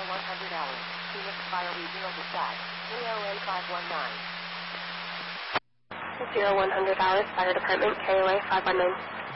100 Phoenix Fire Regional Dispatch, 3OA 519. 100 Fire Department, KOA 519.